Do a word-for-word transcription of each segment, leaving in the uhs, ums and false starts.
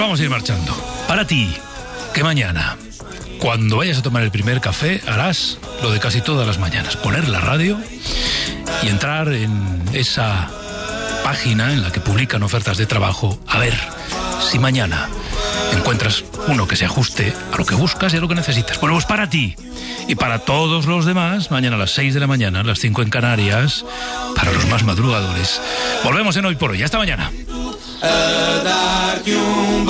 Vamos a ir marchando. Para ti, que mañana, cuando vayas a tomar el primer café, harás lo de casi todas las mañanas: poner la radio y entrar en esa página en la que publican ofertas de trabajo, a ver si mañana encuentras uno que se ajuste a lo que buscas y a lo que necesitas. Bueno, pues para ti y para todos los demás, mañana a las seis de la mañana, a las cinco en Canarias, para los más madrugadores. Volvemos en Hoy por Hoy. Hasta mañana. A dar-te um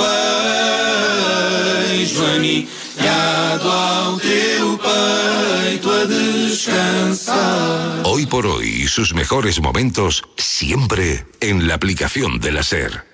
beijo aninhado ao teu peito a descansar. Hoy por Hoy, sus mejores momentos siempre en la aplicación de la SER.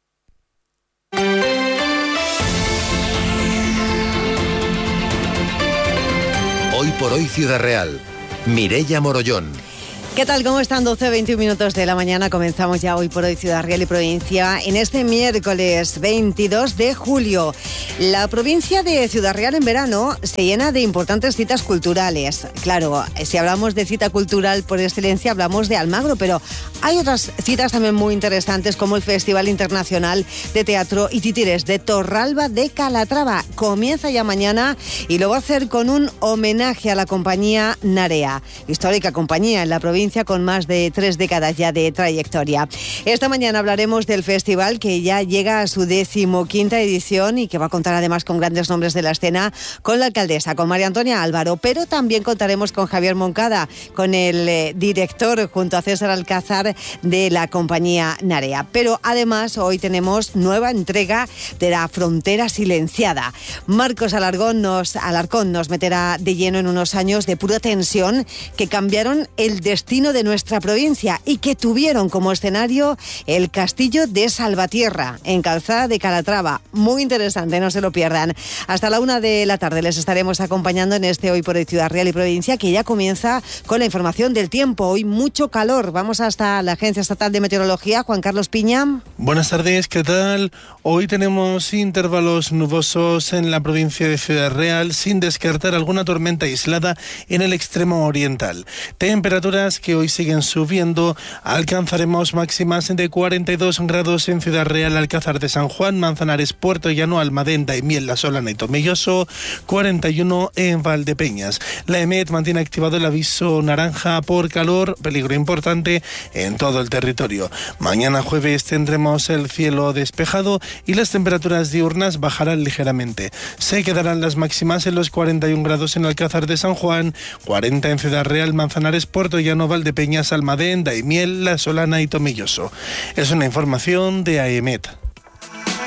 Hoy por Hoy Ciudad Real. Mireia Morollón. ¿Qué tal? ¿Cómo están? doce, veintiún minutos de la mañana. Comenzamos ya Hoy por Hoy Ciudad Real y Provincia en este miércoles veintidós de julio. La provincia de Ciudad Real en verano se llena de importantes citas culturales. Claro, si hablamos de cita cultural por excelencia, hablamos de Almagro, pero hay otras citas también muy interesantes, como el Festival Internacional de Teatro y Títeres de Torralba de Calatrava. Comienza ya mañana y lo va a hacer con un homenaje a la compañía Narea, histórica compañía en la provincia con más de tres décadas ya de trayectoria. Esta mañana hablaremos del festival, que ya llega a su decimoquinta edición y que va a contar además con grandes nombres de la escena, con la alcaldesa, con María Antonia Álvaro, pero también contaremos con Javier Moncada, con el eh, director junto a César Alcázar de la compañía Narea. Pero además hoy tenemos nueva entrega de La Frontera Silenciada. Marcos Alarcón nos, Alarcón nos meterá de lleno en unos años de pura tensión que cambiaron el destino de nuestra provincia y que tuvieron como escenario el castillo de Salvatierra, en Calzada de Calatrava. Muy interesante, no se lo pierdan. Hasta la una de la tarde les estaremos acompañando en este Hoy por Hoy Ciudad Real y Provincia, que ya comienza con la información del tiempo. Hoy mucho calor. Vamos hasta la Agencia Estatal de Meteorología. Juan Carlos Piña. Buenas tardes, ¿qué tal? Hoy tenemos intervalos nubosos en la provincia de Ciudad Real, sin descartar alguna tormenta aislada en el extremo oriental. Temperaturas que hoy siguen subiendo. Alcanzaremos máximas de cuarenta y dos grados en Ciudad Real, Alcázar de San Juan, Manzanares, Puerto Llano, Almadén, Daimiel, La Solana y Tomelloso, cuarenta y uno en Valdepeñas. La EMET mantiene activado el aviso naranja por calor, peligro importante en todo el territorio. Mañana jueves tendremos el cielo despejado y las temperaturas diurnas bajarán ligeramente. Se quedarán las máximas en los cuarenta y un grados en Alcázar de San Juan, cuarenta en Ciudad Real, Manzanares, Puerto Llano, Valdepeñas, Almadén, Daimiel, La Solana y Tomelloso. Es una información de AEMET.